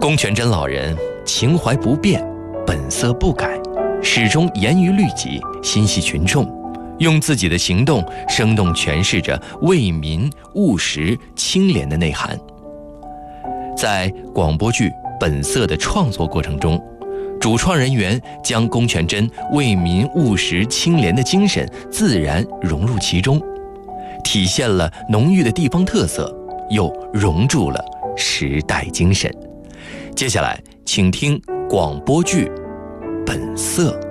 龚全真老人情怀不变，本色不改，始终严于律己，心系群众，用自己的行动生动诠释着为民务实清廉的内涵。在广播剧《本色》的创作过程中，主创人员将龚全真为民务实清廉的精神自然融入其中，体现了浓郁的地方特色，又融入了时代精神。接下来请听广播剧《本色》。